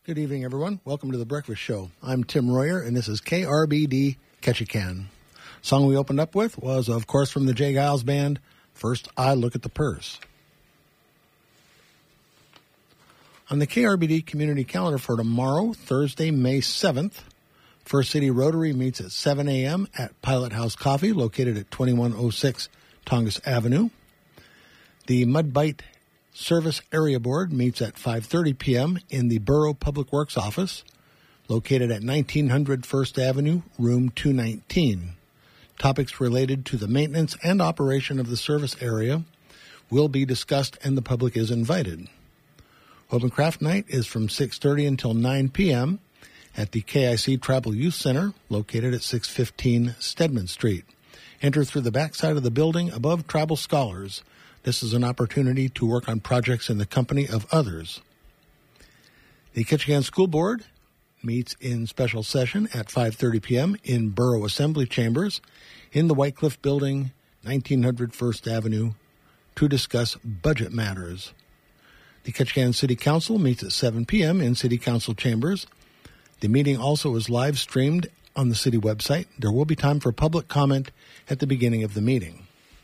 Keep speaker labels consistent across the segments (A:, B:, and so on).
A: Good evening, everyone. Welcome to The Breakfast Show. I'm Tim Royer, and this is KRBD Ketchikan. Song we opened up with was, of course, from the Jay Giles Band, First I Look at the Purse. On the KRBD community calendar for tomorrow, Thursday, May 7th, First City Rotary meets at 7 a.m. at Pilot House Coffee, located at 2106 Tongass Avenue. The Mudbite Service Area Board meets at 5:30 p.m. in the Borough Public Works Office, located at 1900 First Avenue, room 219. Topics related to the maintenance and operation of the service area will be discussed, and the public is invited. Open Craft Night is from 6:30 until 9 p.m. at the KIC Tribal Youth Center, located at 615 Stedman Street. Enter through the backside of the building above Tribal Scholars. This is an opportunity to work on projects in the company of others. The Ketchikan School Board meets in special session at 5:30 p.m. in Borough Assembly Chambers in the White Cliff Building, 1900 First Avenue, to discuss budget matters. The Ketchikan City Council meets at 7 p.m. in City Council Chambers. The meeting also is live streamed on the city website. There will be time for public comment at the beginning of the meeting.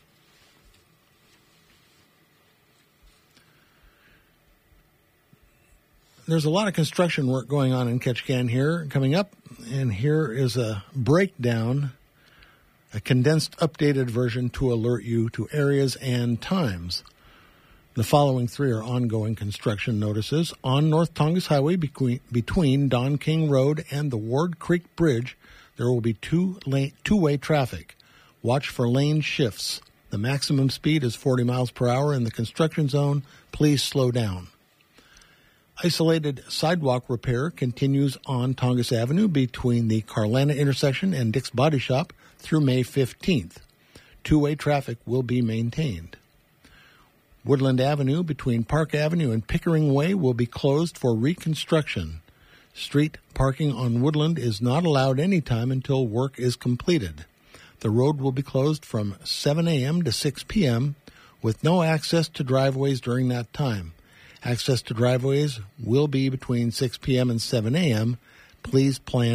A: There's a lot of construction work going on in Ketchikan here coming up, and here is a breakdown, a condensed, updated version to alert you to areas and times. The following three are ongoing construction notices. On North Tongass Highway between Don King Road and the Ward Creek Bridge, there will be two-way traffic. Watch for lane shifts. The maximum speed is 40 miles per hour in the construction zone. Please slow down. Isolated sidewalk repair continues on Tongass Avenue between the Carlana intersection and Dick's Body Shop through May 15th. Two-way traffic will be maintained. Woodland Avenue between Park Avenue and Pickering Way will be closed for reconstruction. Street parking on Woodland is not allowed anytime until work is completed. The road will be closed from 7 a.m. to 6 p.m. with no access to driveways during that time. Access to driveways will be between 6 p.m. and 7 a.m. Please plan